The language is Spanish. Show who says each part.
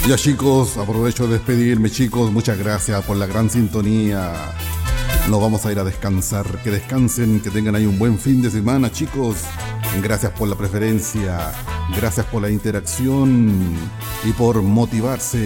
Speaker 1: Ya chicos, aprovecho de despedirme chicos, muchas gracias por la gran sintonía. Nos vamos a ir a descansar, que descansen, que tengan ahí un buen fin de semana chicos. Gracias por la preferencia, gracias por la interacción y por motivarse